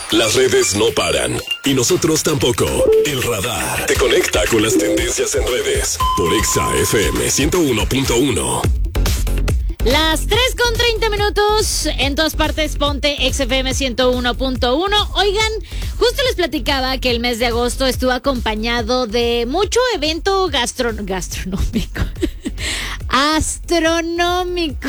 Las redes no paran. Y nosotros tampoco. El radar te conecta con las tendencias en redes. Por Exa FM 101.1. Las 3:30 en todas partes, ponte XFM 101.1. Oigan, justo les platicaba que el mes de agosto estuvo acompañado de mucho evento gastronómico. Astronómico.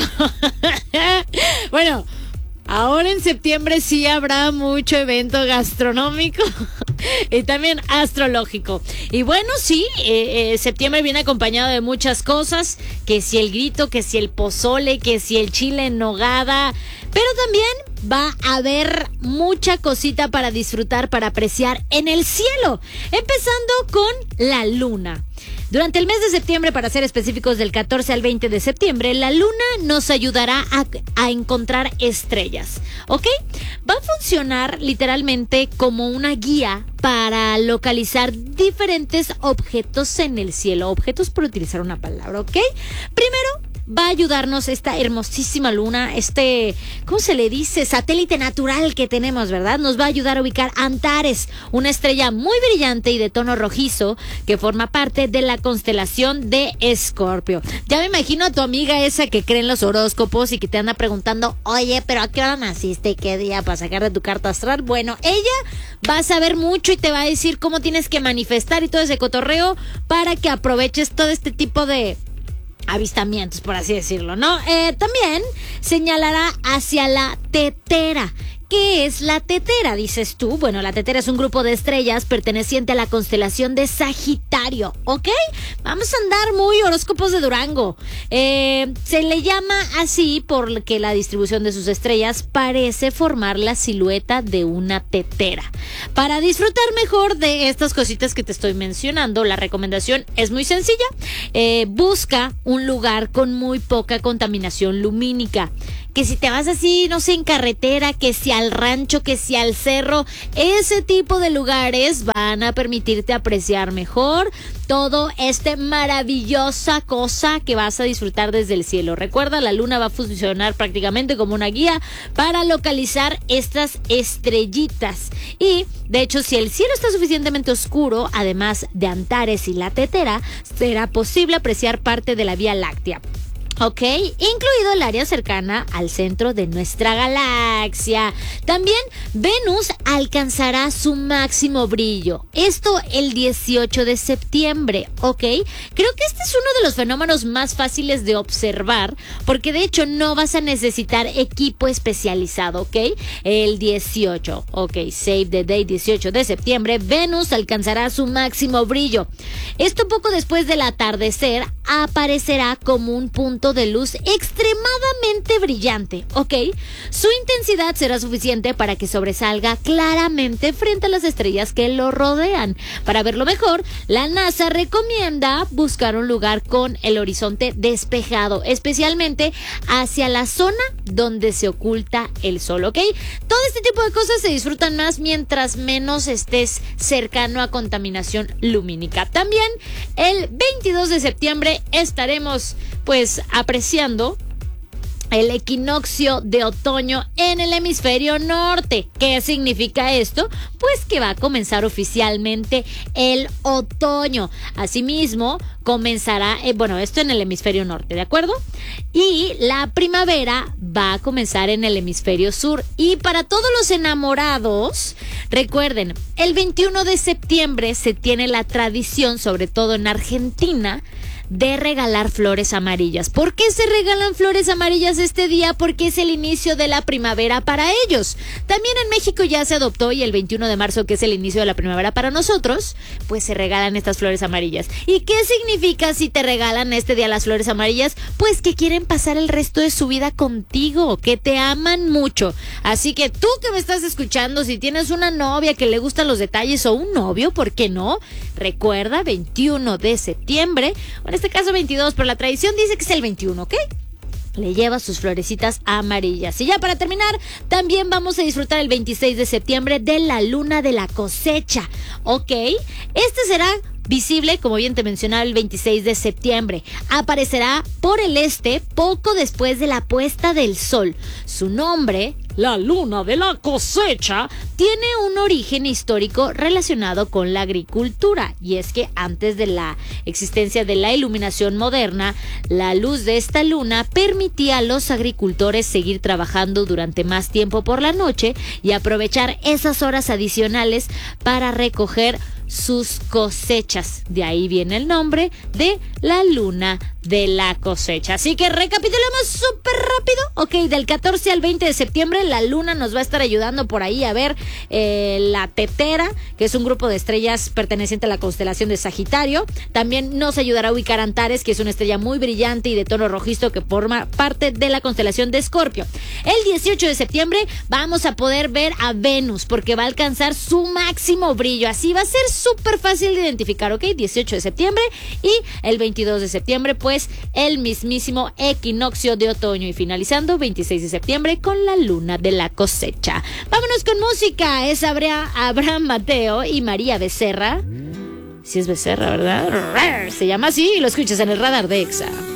Bueno, ahora en septiembre sí habrá mucho evento gastronómico y también astrológico. Y bueno, sí, septiembre viene acompañado de muchas cosas, que si el grito, que si el pozole, que si el chile en nogada, pero también va a haber mucha cosita para disfrutar, para apreciar en el cielo, empezando con la luna. Durante el mes de septiembre, para ser específicos, del 14 al 20 de septiembre, la luna nos ayudará a encontrar estrellas, ¿ok? Va a funcionar literalmente como una guía para localizar diferentes objetos en el cielo. Objetos, por utilizar una palabra, ¿ok? Primero, va a ayudarnos esta hermosísima luna, ¿cómo se le dice? Satélite natural que tenemos, ¿verdad? Nos va a ayudar a ubicar Antares, una estrella muy brillante y de tono rojizo que forma parte de la constelación de Escorpio. Ya me imagino a tu amiga esa que cree en los horóscopos y que te anda preguntando, oye, ¿pero a qué hora naciste? ¿Qué día para sacar de tu carta astral? Bueno, ella va a saber mucho y te va a decir cómo tienes que manifestar y todo ese cotorreo para que aproveches todo este tipo de avistamientos, por así decirlo, ¿no? También señalará hacia la tetera. ¿Qué es la tetera, dices tú? Bueno, la tetera es un grupo de estrellas perteneciente a la constelación de Sagitario, ¿ok? Vamos a andar muy horóscopos de Durango. Se le llama así porque la distribución de sus estrellas parece formar la silueta de una tetera. Para disfrutar mejor de estas cositas que te estoy mencionando, la recomendación es muy sencilla. Busca un lugar con muy poca contaminación lumínica. Que si te vas así, no sé, en carretera, que si al rancho, que si al cerro, ese tipo de lugares van a permitirte apreciar mejor todo maravillosa cosa que vas a disfrutar desde el cielo. Recuerda, la luna va a funcionar prácticamente como una guía para localizar estas estrellitas. Y, de hecho, si el cielo está suficientemente oscuro, además de Antares y la tetera, será posible apreciar parte de la Vía Láctea. Ok, incluido el área cercana al centro de nuestra galaxia. También Venus alcanzará su máximo brillo. Esto el 18 de septiembre, ¿ok? Creo que este es uno de los fenómenos más fáciles de observar, porque de hecho no vas a necesitar equipo especializado, ¿ok? El 18, ok, save the day, 18 de septiembre, Venus alcanzará su máximo brillo. Esto poco después del atardecer aparecerá como un punto de luz extremadamente brillante, ¿ok? Su intensidad será suficiente para que sobresalga claramente frente a las estrellas que lo rodean. Para verlo mejor, la NASA recomienda buscar un lugar con el horizonte despejado, especialmente hacia la zona donde se oculta el sol, ¿ok? Todo este tipo de cosas se disfrutan más mientras menos estés cercano a contaminación lumínica. También el 22 de septiembre estaremos pues apreciando el equinoccio de otoño en el hemisferio norte. ¿Qué significa esto? Pues que va a comenzar oficialmente el otoño. Asimismo, comenzará, esto en el hemisferio norte, ¿de acuerdo? Y la primavera va a comenzar en el hemisferio sur. Y para todos los enamorados, recuerden, el 21 de septiembre se tiene la tradición, sobre todo en Argentina, de regalar flores amarillas. ¿Por qué se regalan flores amarillas este día? Porque es el inicio de la primavera para ellos. También en México ya se adoptó, y el 21 de marzo, que es el inicio de la primavera para nosotros, pues se regalan estas flores amarillas. ¿Y qué significa si te regalan este día las flores amarillas? Pues que quieren pasar el resto de su vida contigo, que te aman mucho. Así que tú que me estás escuchando, si tienes una novia que le gustan los detalles o un novio, ¿por qué no? Recuerda, 21 de septiembre, en este caso 22, pero la tradición dice que es el 21, ¿ok? Le lleva sus florecitas amarillas. Y ya para terminar, también vamos a disfrutar el 26 de septiembre de la luna de la cosecha, ¿ok? Este será visible, como bien te mencionaba, el 26 de septiembre. Aparecerá por el este poco después de la puesta del sol. Su nombre, la luna de la cosecha tiene un origen histórico relacionado con la agricultura, y es que antes de la existencia de la iluminación moderna, la luz de esta luna permitía a los agricultores seguir trabajando durante más tiempo por la noche y aprovechar esas horas adicionales para recoger sus cosechas. De ahí viene el nombre de la luna de la cosecha. Así que recapitulemos súper rápido. Ok, del 14 al 20 de septiembre la luna nos va a estar ayudando por ahí a ver la tetera, que es un grupo de estrellas perteneciente a la constelación de Sagitario. También nos ayudará a ubicar Antares, que es una estrella muy brillante y de tono rojizo que forma parte de la constelación de Escorpio. El 18 de septiembre vamos a poder ver a Venus, porque va a alcanzar su máximo brillo. Así va a ser súper fácil de identificar, ¿ok? 18 de septiembre y el 22 de septiembre, pues el mismísimo equinoccio de otoño, y finalizando 26 de septiembre con la luna de la cosecha. Vámonos con música. Es Abraham Mateo y María Becerra. Sí es Becerra, ¿verdad? Se llama así y lo escuchas en el radar de Exa.